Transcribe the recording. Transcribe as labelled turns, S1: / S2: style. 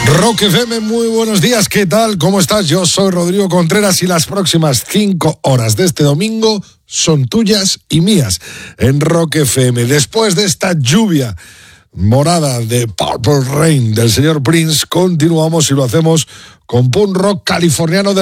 S1: Rock FM, muy buenos días, ¿qué tal? ¿Cómo estás? Yo soy Rodrigo Contreras y las próximas 5 horas de este domingo son tuyas y mías en Rock FM. Después de esta lluvia morada de Purple Rain del señor Prince, continuamos y lo hacemos con punk rock californiano de